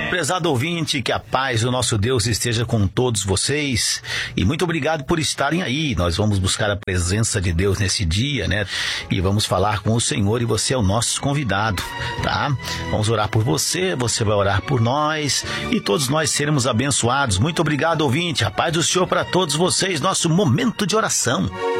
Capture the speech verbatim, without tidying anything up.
Prezado ouvinte, que a paz do nosso Deus esteja com todos vocês e muito obrigado por estarem aí. Nós vamos buscar a presença de Deus nesse dia, né? E vamos falar com o Senhor e você é o nosso convidado, tá? Vamos orar por você, você vai orar por nós e todos nós seremos abençoados. Muito obrigado, ouvinte. A paz do Senhor para todos vocês. Nosso momento de oração.